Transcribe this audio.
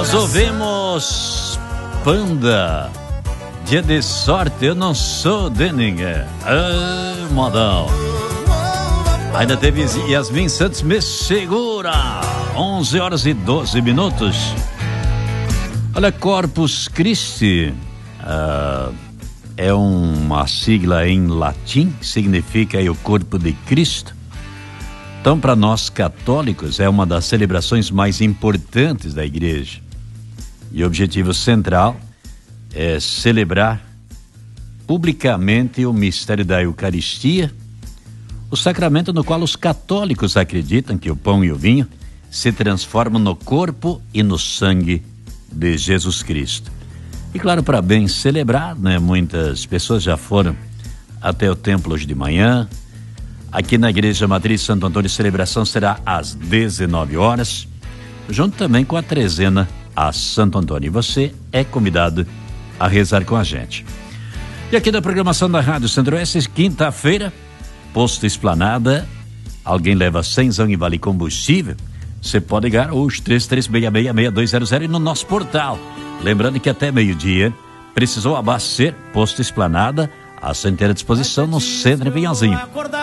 Nós ouvimos Panda, Dia de Sorte, eu não sou de ninguém. Modão. Ainda teve Yasmin Santos, Me Segura. 11h12. Olha, Corpus Christi é uma sigla em latim, significa aí o corpo de Cristo. Então, para nós católicos, é uma das celebrações mais importantes da igreja. E o objetivo central é celebrar publicamente o mistério da Eucaristia, o sacramento no qual os católicos acreditam que o pão e o vinho se transformam no corpo e no sangue de Jesus Cristo. E claro, para bem celebrar, né, muitas pessoas já foram até o templo hoje de manhã. Aqui na Igreja Matriz Santo Antônio, a celebração será às 19h, junto também com a trezena a Santo Antônio. E você é convidado a rezar com a gente. E aqui da programação da Rádio Centro-Oeste, quinta-feira, Posto Esplanada, alguém leva 100 em vale combustível, você pode ligar hoje 33666200 e no nosso portal. Lembrando que até meio-dia, precisou abastecer, Posto Esplanada, à sua inteira disposição no centro de Pinhalzinho.